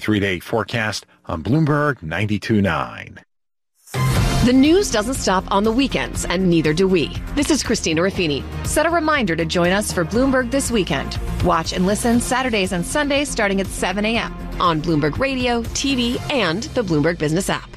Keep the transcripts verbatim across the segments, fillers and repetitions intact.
three-day forecast on Bloomberg ninety-two point nine. The news doesn't stop on the weekends, and neither do we. This is Christina Raffini. Set a reminder to join us for Bloomberg This Weekend. Watch and listen Saturdays and Sundays starting at seven a.m. on Bloomberg Radio, T V, and the Bloomberg Business app.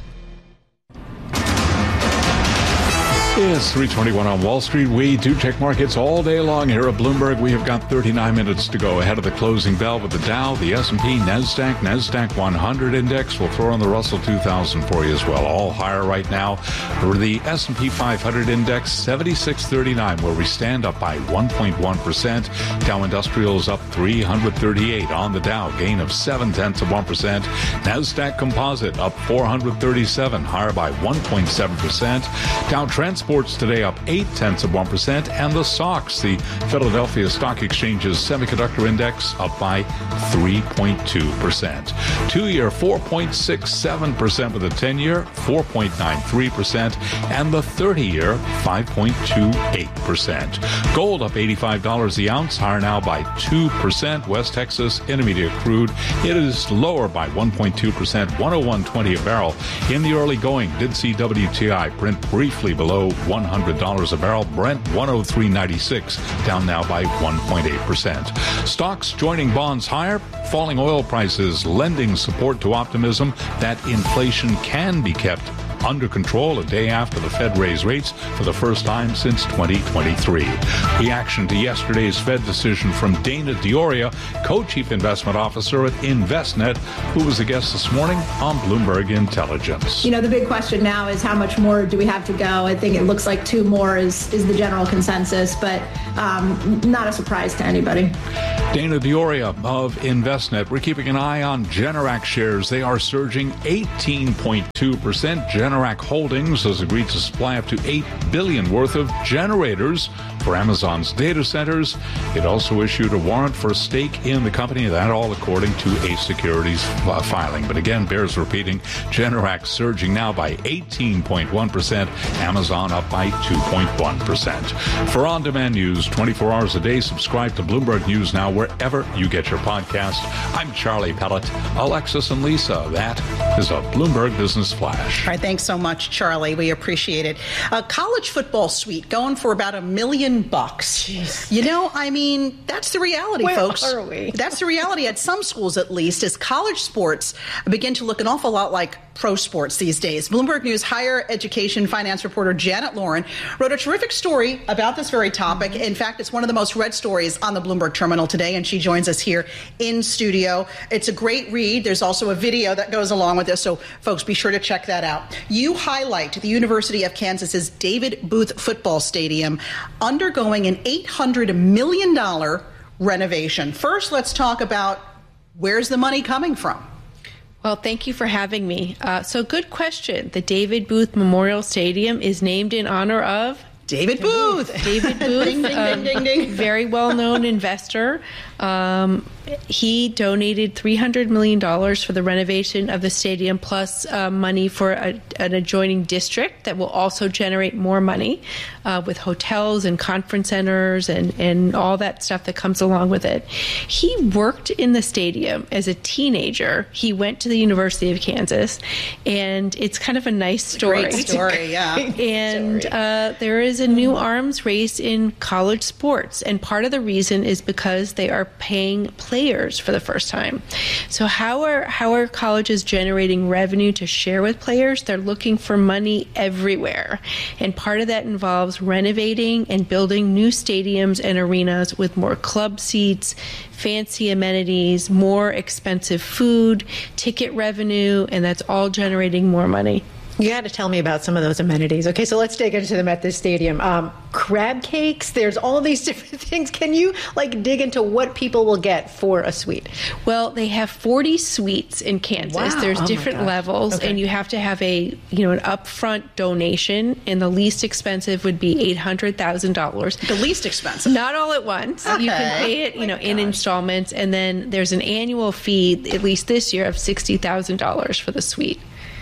It's three twenty-one on Wall Street. We do check markets all day long here at Bloomberg. We have got thirty-nine minutes to go ahead of the closing bell with the Dow, the S and P, NASDAQ, NASDAQ one hundred index. We'll throw on the Russell two thousand for you as well. All higher right now. For the S and P five hundred index, seventy-six thirty-nine, where we stand up by one point one percent. Dow Industrial is up three hundred thirty-eight on the Dow, gain of seven tenths of one percent. NASDAQ Composite up four hundred thirty-seven, higher by one point seven percent. Dow Transports today up eight tenths of one percent, and the S O X, the Philadelphia Stock Exchange's semiconductor index, up by three point two percent. Two-year four point six seven percent with the ten-year four point nine three percent, and the thirty-year five point two eight percent. Gold up eighty-five dollars the ounce, higher now by two percent. West Texas Intermediate crude, it is lower by one point two percent, one oh one twenty a barrel. In the early going, did see W T I print briefly below one hundred dollars a barrel. Brent one oh three ninety-six, down now by one point eight percent. Stocks joining bonds higher. Falling oil prices lending support to optimism that inflation can be kept under control a day after the Fed raised rates for the first time since twenty twenty-three. Reaction to yesterday's Fed decision from Dana Dioria, co-chief investment officer at Envestnet, who was a guest this morning on Bloomberg Intelligence. You know, the big question now is how much more do we have to go? I think it looks like two more is, is the general consensus, but um, not a surprise to anybody. Dana Dioria of Envestnet. We're keeping an eye on Generac shares. They are surging eighteen point two percent. Generac Holdings has agreed to supply up to eight billion dollars worth of generators for Amazon's data centers. It also issued a warrant for a stake in the company, that all according to a securities uh, filing. But again, bears repeating, Generac surging now by eighteen point one percent, Amazon up by two point one percent. For on-demand news, twenty-four hours a day, subscribe to Bloomberg News Now wherever you get your podcast. I'm Charlie Pellet. Alexis and Lisa, that is a Bloomberg Business Flash. All right, thanks so much, Charlie. We appreciate it. A college football suite going for about a million bucks. Jeez. You know, I mean, that's the reality, Where folks. are we? That's the reality at some schools, at least, as college sports begin to look an awful lot like pro sports these days. Bloomberg News higher education finance reporter Janet Lauren wrote a terrific story about this very topic. Mm-hmm. In fact, it's one of the most read stories on the Bloomberg terminal today, and she joins us here in studio. It's a great read. There's also a video that goes along with this, so folks, be sure to check that out. You highlight the University of Kansas's David Booth Football Stadium undergoing an eight hundred million dollars renovation. First, let's talk about where's the money coming from? Well, thank you for having me. Uh, so good question. The David Booth Memorial Stadium is named in honor of David Booth. David Booth, ding, ding, um, ding, ding, ding. Very well-known investor. Um, he donated three hundred million dollars for the renovation of the stadium, plus uh, money for a, an adjoining district that will also generate more money uh, with hotels and conference centers and, and all that stuff that comes along with it. He worked in the stadium as a teenager. He went to the University of Kansas, and it's kind of a nice story. Great story, yeah. And uh, there is a new arms race in college sports, and part of the reason is because they are paying players for the first time. So how are how are colleges generating revenue to share with players? They're looking for money everywhere, and part of that involves renovating and building new stadiums and arenas with more club seats, fancy amenities, more expensive food, ticket revenue, and that's all generating more money. You got to tell me about some of those amenities. Okay, so let's dig into them at this stadium. Um, crab cakes, there's all these different things. Can you like dig into what people will get for a suite? Well, they have forty suites in Kansas. Wow. There's Oh different levels, okay. and you have to have a you know an upfront donation, and the least expensive would be eight hundred thousand dollars. The least expensive. Not all at once. Okay. You can pay it, you know, in installments, and then there's an annual fee, at least this year, of sixty thousand dollars for the suite.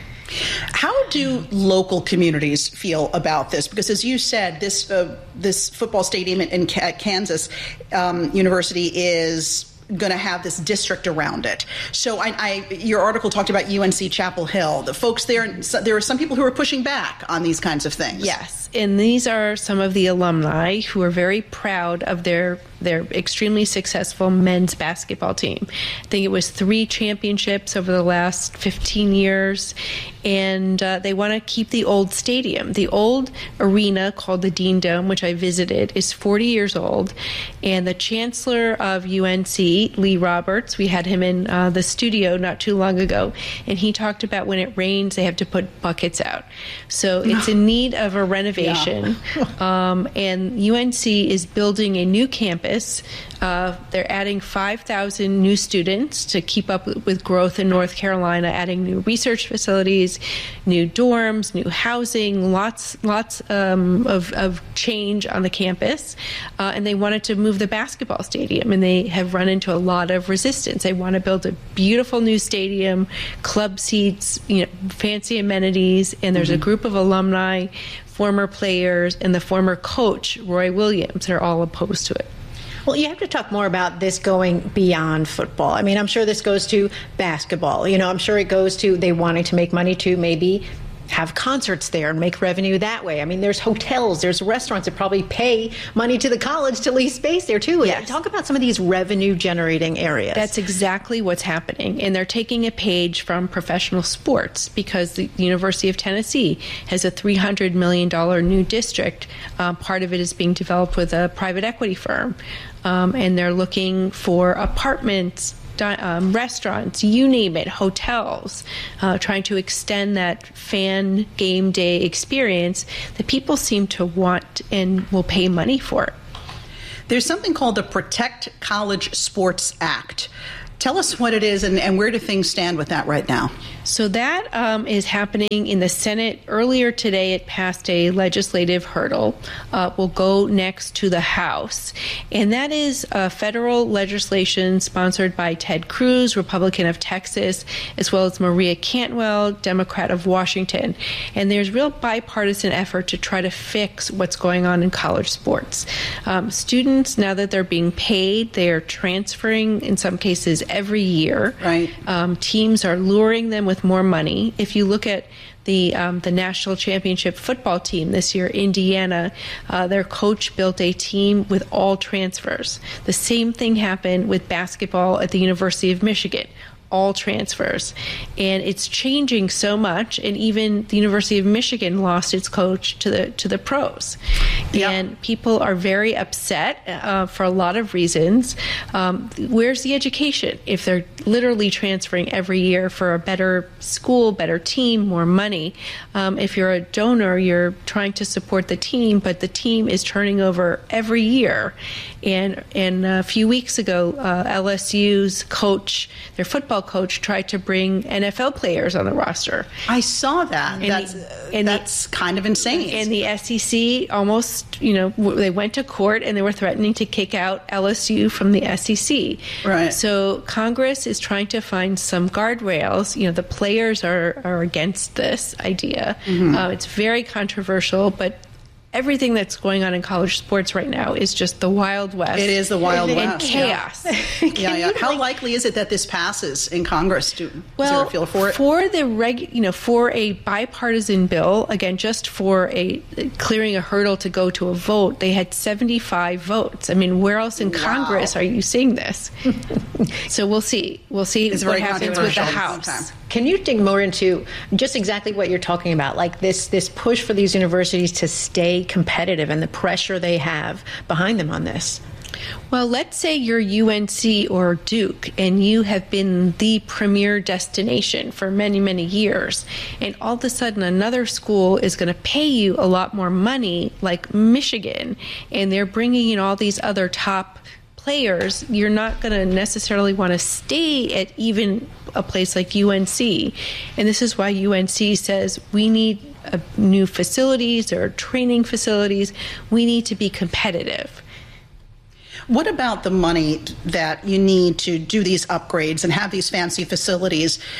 How do local communities feel about this? Because as you said, this uh, this football stadium in, in Kansas um, University is going to have this district around it. So I, I, your article talked about U N C Chapel Hill. The folks there, so there are some people who are pushing back on these kinds of things. Yes, and these are some of the alumni who are very proud of their their extremely successful men's basketball team. I think it was three championships over the last fifteen years, and uh, they want to keep the old stadium. The old arena called the Dean Dome, which I visited, is forty years old, and the chancellor of U N C, Lee Roberts, we had him in uh, the studio not too long ago, and he talked about when it rains, they have to put buckets out. So it's in need of a renovation, yeah. um, and U N C is building a new campus. Uh, they're adding five thousand new students to keep up with growth in North Carolina, adding new research facilities, new dorms, new housing, lots lots um, of, of change on the campus. Uh, and they wanted to move the basketball stadium, and they have run into a lot of resistance. They want to build a beautiful new stadium, club seats, you know, fancy amenities, and there's mm-hmm. a group of alumni, former players, and the former coach, Roy Williams, that are all opposed to it. Well, you have to talk more about this going beyond football. I mean, I'm sure this goes to basketball. You know, I'm sure it goes to they wanting to make money to maybe have concerts there and make revenue that way. I mean, there's hotels, there's restaurants that probably pay money to the college to lease space there, too. Yes. Talk about some of these revenue-generating areas. That's exactly what's happening. And they're taking a page from professional sports because the University of Tennessee has a three hundred million dollars new district. Um, part of it is being developed with a private equity firm. Um, and they're looking for apartments, Um, restaurants, you name it, hotels, uh, trying to extend that fan game day experience that people seem to want and will pay money for. There's something called the Protect College Sports Act. Tell us what it is and, and where do things stand with that right now? So that um, is happening in the Senate. Earlier today, it passed a legislative hurdle. Uh, will go next to the House. And that is uh, federal legislation sponsored by Ted Cruz, Republican of Texas, as well as Maria Cantwell, Democrat of Washington. And there's real bipartisan effort to try to fix what's going on in college sports. Um, students, now that they're being paid, they are transferring, in some cases, every year. Right. Um, teams are luring them with more money. If you look at the um, the national championship football team this year, Indiana, uh, their coach built a team with all transfers. The same thing happened with basketball at the University of Michigan. All transfers. And it's changing so much, and even the University of Michigan lost its coach to the to the pros. Yeah. And people are very upset uh, for a lot of reasons. Um, where's the education if they're literally transferring every year for a better school, better team, more money? Um, if you're a donor, you're trying to support the team, but the team is turning over every year. And, and a few weeks ago, uh, L S U's coach, their football coach, tried to bring N F L players on the roster. I saw that. And that's the, and that's the, kind of insane. And the S E C almost, you know, they went to court and they were threatening to kick out L S U from the S E C. Right. So Congress is trying to find some guardrails. You know, the players are, are against this idea. Mm-hmm. Uh, it's very controversial, but everything that's going on in college sports right now is just the Wild West. It is the Wild and West. Chaos. Yeah, yeah. How likely is it that this passes in Congress? Do, well, is there a feel for it? For the reg, you know, for a bipartisan bill, again, just for a clearing a hurdle to go to a vote, they had seventy-five votes. I mean, where else in wow. Congress are you seeing this? So we'll see. We'll see it's what happens with the House. Okay. Can you dig more into just exactly what you're talking about, like this this push for these universities to stay competitive and the pressure they have behind them on this? Well, let's say you're U N C or Duke and you have been the premier destination for many, many years, and all of a sudden another school is going to pay you a lot more money, like Michigan, and they're bringing in all these other top players. You're not going to necessarily want to stay at even a place like U N C. And this is why U N C says we need a new facilities or training facilities. We need to be competitive. What about the money that you need to do these upgrades and have these fancy facilities?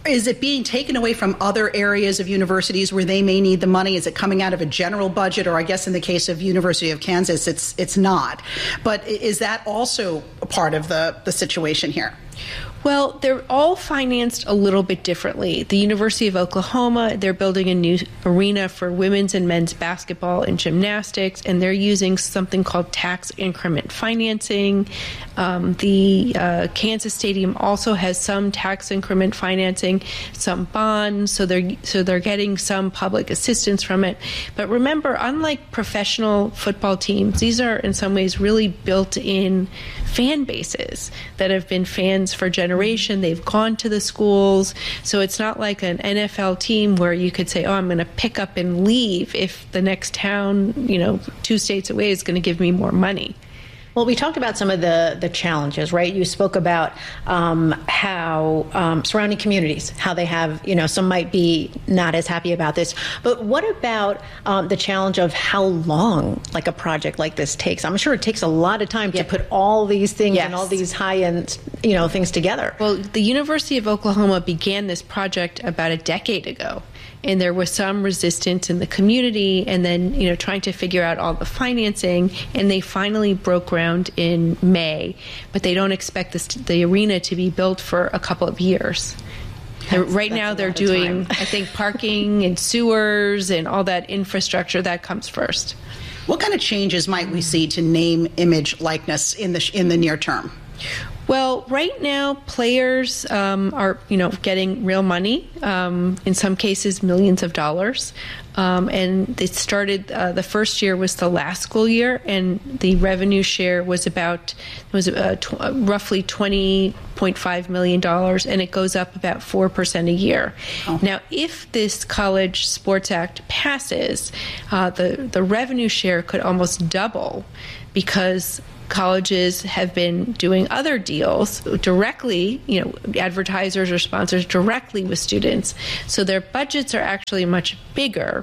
Is it being taken away from other areas of universities where they may need the money? Is it coming out of a general budget? Or I guess in the case of University of Kansas, it's it's not. But is that also a part of the, the situation here? Well, they're all financed a little bit differently. The University of Oklahoma, they're building a new arena for women's and men's basketball and gymnastics, and they're using something called tax increment financing. Um, the uh, Kansas Stadium also has some tax increment financing, some bonds, so they're so they're getting some public assistance from it. But remember, unlike professional football teams, these are in some ways really built-in fan bases that have been fans for generations. They've gone to the schools. So it's not like an N F L team where you could say, oh, I'm going to pick up and leave if the next town, you know, two states away is going to give me more money. Well, we talked about some of the, the challenges, right? You spoke about um, how um, surrounding communities, how they have, you know, some might be not as happy about this. But what about um, the challenge of how long, like, a project like this takes? I'm sure it takes a lot of time yeah. to put all these things yes. and all these high-end, you know, things together. Well, the University of Oklahoma began this project about a decade ago. And there was some resistance in the community, and then, you know, trying to figure out all the financing, and they finally broke ground in May, but they don't expect this to, the arena to be built for a couple of years. That's, right that's now they're doing, I think, parking and sewers and all that infrastructure. That comes first. What kind of changes might we see to name, image, likeness in the in the near term? Well, right now, players um, are, you know, getting real money, um, in some cases millions of dollars. Um, and it started, uh, the first year was the last school year, and the revenue share was about, it was uh, tw- roughly twenty point five million dollars, and it goes up about four percent a year. Oh. Now, if this College Sports Act passes, uh, the, the revenue share could almost double, because colleges have been doing other deals directly, you know, advertisers or sponsors directly with students. So their budgets are actually much bigger.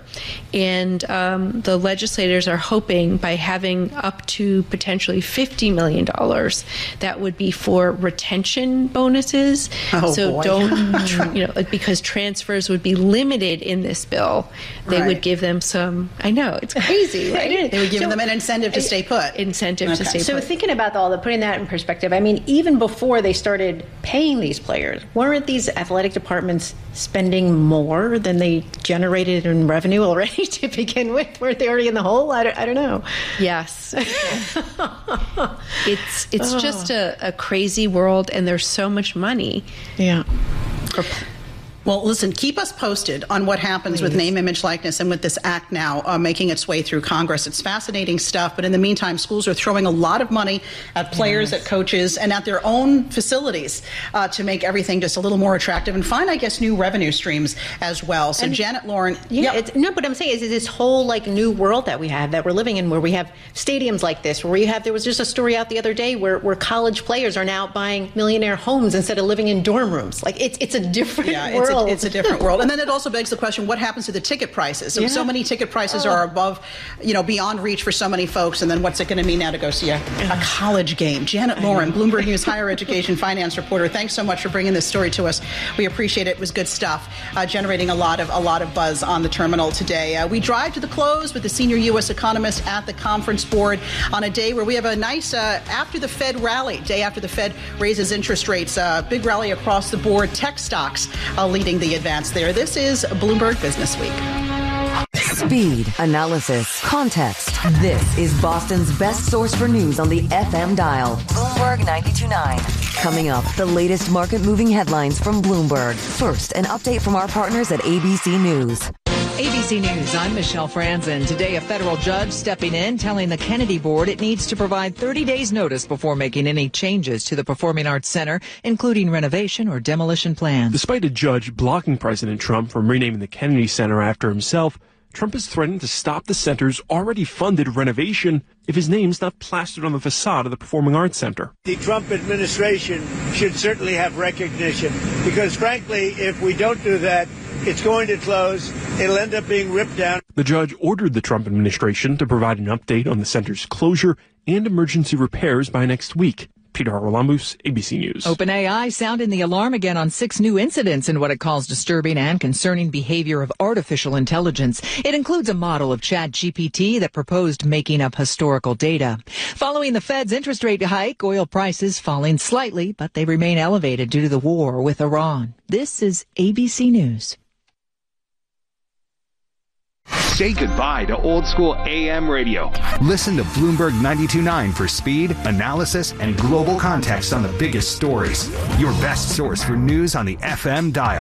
And um, the legislators are hoping by having up to potentially fifty million dollars, that would be for retention bonuses. Oh, so boy. don't, you know, because transfers would be limited in this bill. They right. would give them some, I know, it's crazy, right? They would give so, them an incentive to stay put. Incentive okay. to stay so put. So thinking about all the, putting that in perspective, I mean, even before they started paying these players, weren't these athletic departments spending more than they generated in revenue already to begin with? Weren't they already in the hole? I don't, I don't know. Yes. it's it's oh. just a, a crazy world, and there's so much money. Yeah. For, Well, listen, keep us posted on what happens Please. with name, image, likeness, and with this act now uh, making its way through Congress. It's fascinating stuff. But in the meantime, schools are throwing a lot of money at players, yes. at coaches, and at their own facilities uh, to make everything just a little more attractive and find, I guess, new revenue streams as well. So, and, Janet Lauren. Yeah, yep. it's, no, but I'm saying is this whole like new world that we have, that we're living in, where we have stadiums like this, where you have, there was just a story out the other day where, where college players are now buying millionaire homes instead of living in dorm rooms. Like, it's, it's a different yeah, world. It's a, it's a different world. And then it also begs the question, what happens to the ticket prices? So, yeah. so many ticket prices oh. are above, you know, beyond reach for so many folks. And then what's it going to mean now to go see a, a college game? Janet Lauren, Bloomberg News higher education finance reporter, thanks so much for bringing this story to us. We appreciate it. It was good stuff, uh, generating a lot of a lot of buzz on the terminal today. Uh, we drive to the close with the senior U S economist at the Conference Board on a day where we have a nice uh, after the Fed rally, day after the Fed raises interest rates. Uh, big rally across the board. Tech stocks uh, leading the advance there. This is Bloomberg Business Week. Speed, analysis, context. This is Boston's best source for news on the F M dial. Bloomberg ninety-two point nine. Coming up, the latest market-moving headlines from Bloomberg. First, an update from our partners at A B C News. A B C News, I'm Michelle Franzen. Today, a federal judge stepping in, telling the Kennedy Board it needs to provide thirty days notice before making any changes to the Performing Arts Center, including renovation or demolition plans. Despite a judge blocking President Trump from renaming the Kennedy Center after himself, Trump has threatened to stop the center's already funded renovation if his name's not plastered on the facade of the Performing Arts Center. The Trump administration should certainly have recognition, because frankly, if we don't do that, it's going to close. It'll end up being ripped down. The judge ordered the Trump administration to provide an update on the center's closure and emergency repairs by next week. Peter Haralambous, A B C News. OpenAI sounding the alarm again on six new incidents in what it calls disturbing and concerning behavior of artificial intelligence. It includes a model of ChatGPT that proposed making up historical data. Following the Fed's interest rate hike, oil prices falling slightly, but they remain elevated due to the war with Iran. This is A B C News. Say goodbye to old school A M radio. Listen to Bloomberg ninety-two point nine for speed, analysis, and global context on the biggest stories. Your best source for news on the F M dial.